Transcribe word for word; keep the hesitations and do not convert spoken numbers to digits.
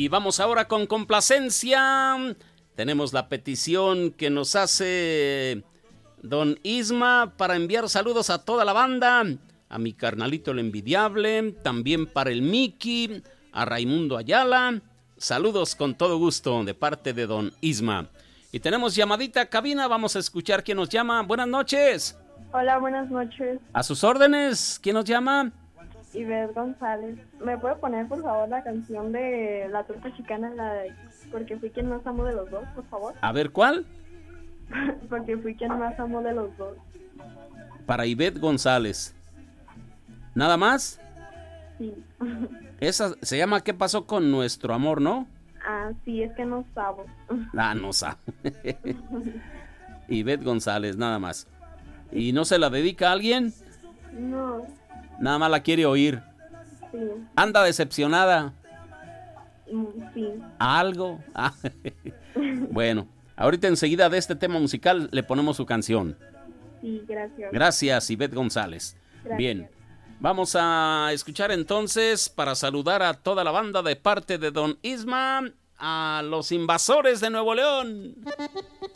Y vamos ahora con complacencia. Tenemos la petición que nos hace don Isma para enviar saludos a toda la banda, a mi carnalito el envidiable, también para el Miki, a Raimundo Ayala. Saludos con todo gusto de parte de don Isma. Y tenemos llamadita a cabina, vamos a escuchar quién nos llama. Buenas noches. Hola, buenas noches. A sus órdenes, ¿quién nos llama? Ivette González. ¿Me puede poner, por favor, la canción de La Torta Chicana, la de Porque fui quien más amo de los dos, por favor? A ver, ¿cuál? Porque fui quien más amo de los dos. Para Ivette González. ¿Nada más? Sí. Esa se llama ¿Qué pasó con nuestro amor, no? Ah, sí, es que no sabo. Ah, no sabe. Ivette González, nada más. ¿Y no se la dedica a alguien? No. Nada más la quiere oír. Sí. ¿Anda decepcionada? Sí. ¿A algo? Ah. Bueno, ahorita enseguida de este tema musical le ponemos su canción. Sí, gracias. Gracias, Ivette González. Gracias. Bien, vamos a escuchar entonces para saludar a toda la banda de parte de don Isma, a los Invasores de Nuevo León.